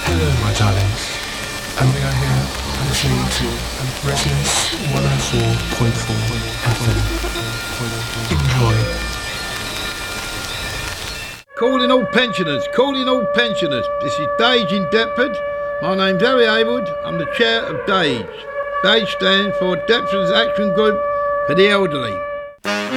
Hello, my darlings. And we are here listening to Resonance 104.4 FM. Enjoy. Calling all pensioners. This is Dage in Deptford. My name's Harry Haywood. I'm the chair of Dage. Dage stands for Deptford's Action Group for the Elderly.